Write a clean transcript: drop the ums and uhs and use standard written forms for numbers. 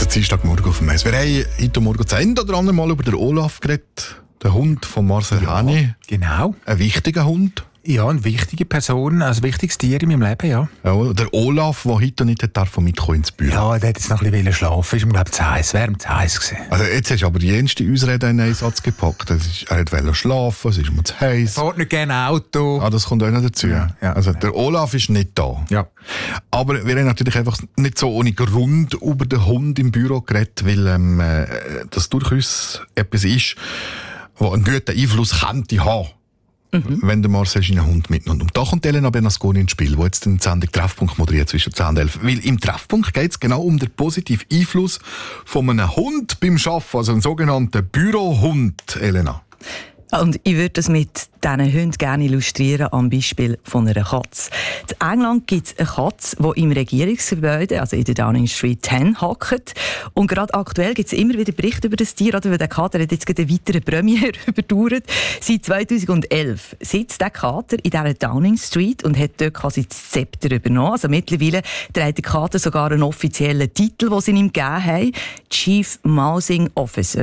Dienstagmorgen auf dem Eis. Wir haben heute Morgen das eine oder andere Mal über den Olaf geredet. Der Hund von Marcel Hani. Genau. Ein wichtiger Hund. Ja, eine wichtige Person, also ein wichtiges Tier in meinem Leben, ja. Ja, der Olaf, der heute nicht mitkommen ins Büro. Ja, der hat jetzt noch ein bisschen schlafen. Ist ihm, glaube ich, zu heiß. Wäre ihm zu heiß gewesen. Also jetzt hast du aber die jenste Ausrede in einen Satz gepackt. Er wollte schlafen, es ist mir zu heiß. Er fährt nicht gerne Auto. Ah, das kommt auch noch dazu. Ja. Also der Olaf ist nicht da. Ja. Aber wir haben natürlich einfach nicht so ohne Grund über den Hund im Büro geredet, weil das durchaus etwas ist, was einen guten Einfluss könnte haben. Wenn der Marcel seinen Hund mitnimmt. Und da kommt Elena Bernasconi ins Spiel, die jetzt den Sendung Treffpunkt moderiert zwischen 10 und 11. Weil im Treffpunkt geht es genau um den positiven Einfluss von einem Hund beim Arbeiten, also einen sogenannten Bürohund, Elena. Und ich würde das mit diesen Hunden gerne illustrieren am Beispiel von einer Katze. In England gibt es eine Katze, die im Regierungsgebäude, also in der Downing Street 10, hockt. Und gerade aktuell gibt es immer wieder Berichte über das Tier, oder? Weil der Kater hat jetzt gerade eine weitere Premiere überdauert. Seit 2011 sitzt der Kater in dieser Downing Street und hat dort quasi das Zepter übernommen. Also mittlerweile trägt der Kater sogar einen offiziellen Titel, den sie ihm gegeben haben: Chief Mousing Officer.